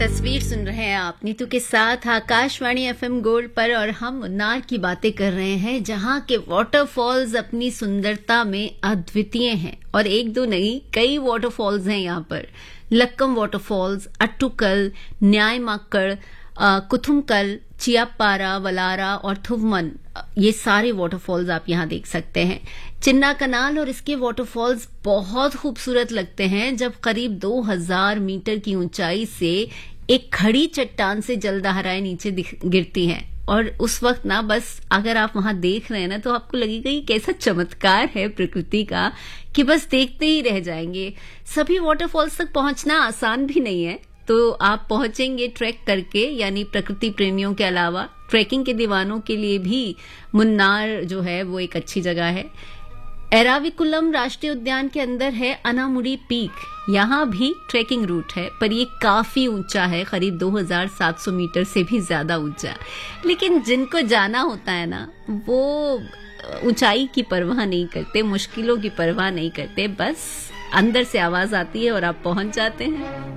तस्वीर सुन रहे हैं आप नीतू के साथ आकाशवाणी एफएम गोल्ड पर, और हम मुन्नार की बातें कर रहे हैं जहां के वाटरफॉल्स अपनी सुंदरता में अद्वितीय हैं। और एक दो नहीं, कई वाटरफॉल्स हैं यहाँ पर। लक्कम वाटरफॉल्स, अट्टुकल, न्यायमाक्कड़, कुथुमकल, चियापारा, वलारा और थुवमन, ये सारे वाटरफॉल्स आप यहाँ देख सकते हैं। चिन्ना कनाल और इसके वाटरफॉल्स बहुत खूबसूरत लगते हैं जब करीब 2000 मीटर की ऊंचाई से एक खड़ी चट्टान से जलधाराएं नीचे गिरती हैं। और उस वक्त ना, बस अगर आप वहां देख रहे हैं ना, तो आपको लगेगा ये कैसा चमत्कार है प्रकृति का कि बस देखते ही रह जाएंगे। सभी वाटरफॉल्स तक पहुंचना आसान भी नहीं है, तो आप पहुंचेंगे ट्रैक करके, यानी प्रकृति प्रेमियों के अलावा ट्रैकिंग के दीवानों के लिए भी मुन्नार जो है वो एक अच्छी जगह है। एराविकुलम राष्ट्रीय उद्यान के अंदर है अनामुडी पीक, यहाँ भी ट्रैकिंग रूट है, पर ये काफी ऊंचा है, करीब 2700 मीटर से भी ज्यादा ऊंचा। लेकिन जिनको जाना होता है ना, वो ऊंचाई की परवाह नहीं करते, मुश्किलों की परवाह नहीं करते, बस अंदर से आवाज आती है और आप पहुंच जाते हैं।